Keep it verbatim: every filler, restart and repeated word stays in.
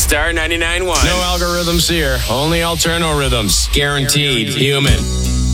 Star ninety-nine point one. No algorithms here, only alterno rhythms. Guaranteed human.